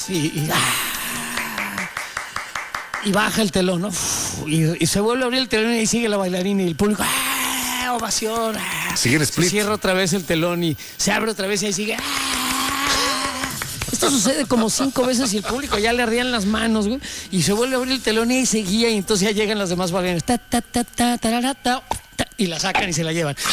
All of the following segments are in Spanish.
y baja el telón, ¿no? Y se vuelve a abrir el telón y sigue la bailarina y el público, ovación. Sigue en Split. Se cierra otra vez el telón y se abre otra vez y ahí sigue. Esto sucede como 5 veces y el público ya le ardían las manos, güey. Y se vuelve a abrir el telón y ahí seguía y entonces ya llegan las demás bailarinas. Y la sacan y se la llevan.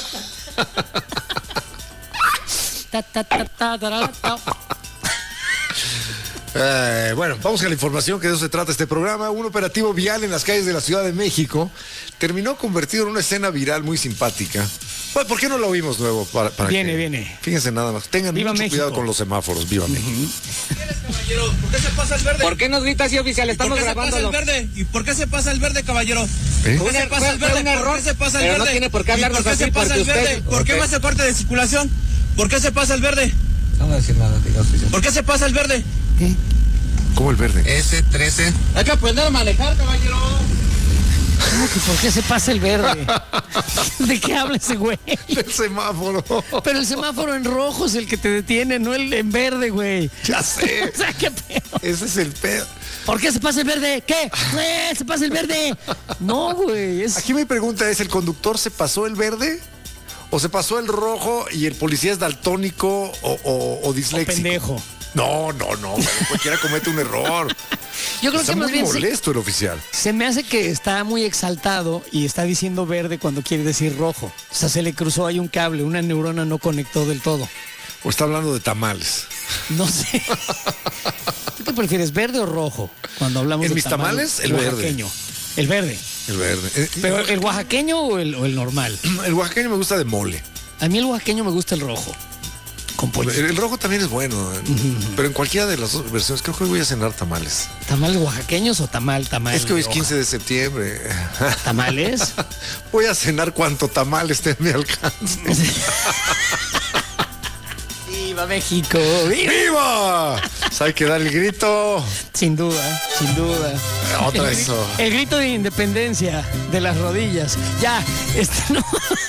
Bueno, vamos a la información, que de eso se trata este programa. Un operativo vial en las calles de la Ciudad de México terminó convertido en una escena viral muy simpática. Bueno, ¿por qué no lo oímos nuevo? Viene. Fíjense nada más. Tengan Viva mucho México. cuidado con los semáforos. Viva México. Caballero, ¿por qué se pasa el verde? ¿Por qué nos grita así, oficial? Estamos grabándolo. ¿Y por qué se pasa el verde, caballero? ¿Eh? ¿Por qué se pasa el verde? Fue un error, ¿Por qué se pasa el pero verde? no tiene por qué hablarnos ¿Y por qué así, se pasa porque el verde? usted- ¿Por qué Ok. me hace corte de circulación? ¿Por qué se pasa el verde? No voy a decir nada, diga, oficial. ¿Por qué se pasa el verde? ¿Cómo el verde? S13. Hay que aprender a manejar, caballero. ¿Cómo que por qué se pasa el verde? ¿De qué habla ese güey? El semáforo. Pero el semáforo en rojo es el que te detiene, no el en verde, güey. Ya sé. O sea, qué pedo. Ese es el pedo. ¿Por qué se pasa el verde? ¿Qué? ¿Se pasa el verde? No, güey. Aquí mi pregunta es, ¿el conductor se pasó el verde? ¿O se pasó el rojo y el policía es daltónico o disléxico? Pendejo. No, cualquiera comete un error. Yo creo Está que más muy bien molesto el oficial. se me hace que está muy exaltado y está diciendo verde cuando quiere decir rojo. O sea, se le cruzó ahí un cable, una neurona no conectó del todo. O está hablando de tamales. No sé. ¿Tú qué prefieres, verde o rojo? Cuando hablamos En de mis tamales, el verde. oaxaqueño. El verde. El verde. ¿Pero el oaxaqueño o el normal? El oaxaqueño me gusta de mole. A mí el oaxaqueño me gusta el rojo. Con pollo. El rojo también es bueno. Pero en cualquiera de las dos versiones, creo que hoy voy a cenar tamales. ¿Tamales oaxaqueños o tamal? Es que hoy es roja? 15 de septiembre. ¿Tamales? Voy a cenar cuanto tamal esté en mi alcance. ¡Viva México! ¡Viva! ¡Viva! Pues hay que dar el grito. Sin duda, sin duda. Otra El eso. El grito de independencia de las rodillas. Ya, no.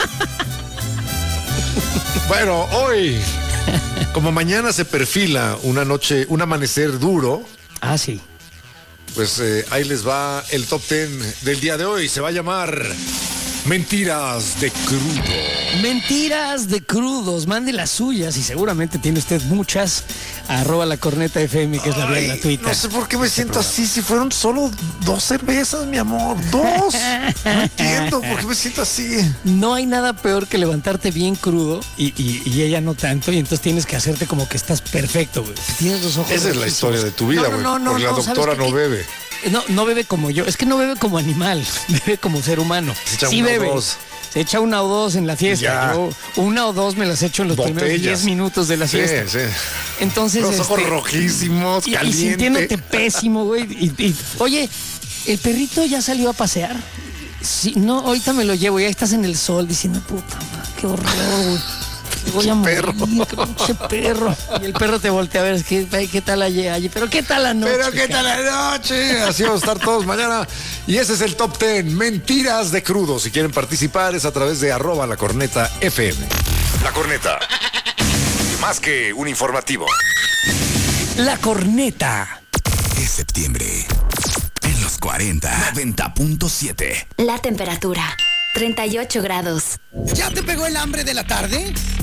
Bueno, hoy, como mañana se perfila una noche, un amanecer duro, Ah, sí. pues ahí les va el top 10 del día de hoy. Se va a llamar Mentiras de Crudo. Mentiras de crudos. Mande las suyas y seguramente tiene usted muchas. @lacorneta.fm, que es la vía Ay, gratuita. no sé por qué me siento así, si fueron solo 2 cervezas, mi amor. 2. No entiendo por qué me siento así. No hay nada peor que levantarte bien crudo y ella no tanto, y entonces tienes que hacerte como que estás perfecto, güey. Que tienes los ojos Esa es la rojizos. historia de tu vida, güey. Porque la ¿sabes doctora qué? no bebe. No bebe como yo. Es que no bebe como animal, bebe como ser humano. Se echa Sí una o bebe. dos. Se echa 1 o 2 en la fiesta. Ya. Yo 1 o 2 me las echo en los primeros Botellas. 10 minutos de la fiesta. Sí. Entonces, Los ojos rojísimos, y caliente. sintiéndote pésimo, güey. Oye, ¿el perrito ya salió a pasear? Sí, no, ahorita me lo llevo. Ya estás en el sol diciendo, puta madre, qué horror, güey. Voy a morir, perro. qué pinche perro. Y el perro te voltea a ver, es que, ay, ¿qué tal ayer? Pero ¿qué tal la noche? Pero qué tal la noche. Así vamos a estar todos mañana. Y ese es el top 10. Mentiras de Crudo. Si quieren participar es a través de @lacorneta.fm. La Corneta. Más que un informativo. La corneta. Es septiembre. En los 40. 90.7. La temperatura, 38 grados. ¿Ya te pegó el hambre de la tarde?